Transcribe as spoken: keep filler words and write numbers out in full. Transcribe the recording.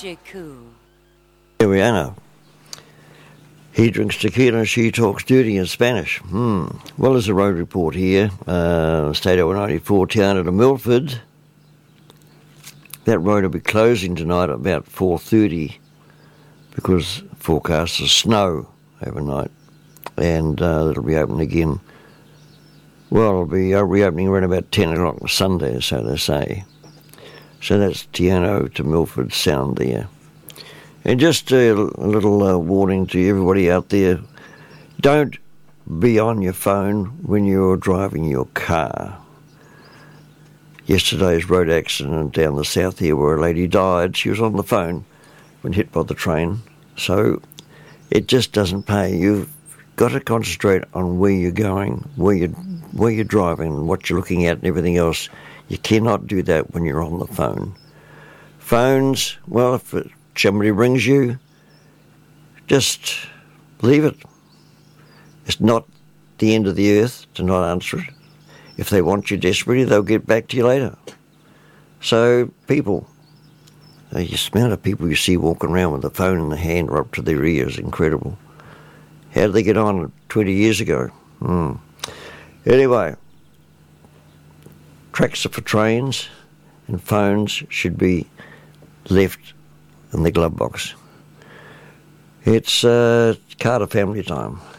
Roger Cool. Here we are now. He drinks tequila and she talks dirty in Spanish. Hmm. Well, there's a road report here. Uh, State Highway ninety-four, Tiana to Milford. That road will be closing tonight at about four thirty because forecast is snow overnight. And uh, it'll be open again. Well, it'll be uh, reopening around about ten o'clock on Sunday, so they say. So that's Tiana to Milford Sound there. And just a, a little uh, warning to everybody out there, don't be on your phone when you're driving your car. Yesterday's road accident down the south here where a lady died, she was on the phone when hit by the train. So it just doesn't pay. You've got to concentrate on where you're going, where you're, where you're driving, what you're looking at and everything else. You cannot do that when you're on the phone. Phones, well, if it, somebody rings you, just leave it. It's not the end of the earth to not answer it. If they want you desperately, they'll get back to you later. So, people, the amount of people you see walking around with the phone in the hand or up to their ear is incredible. How did they get on twenty years ago? Hmm. Anyway, tracks are for trains and phones should be left in the glove box. It's uh, Carter family time.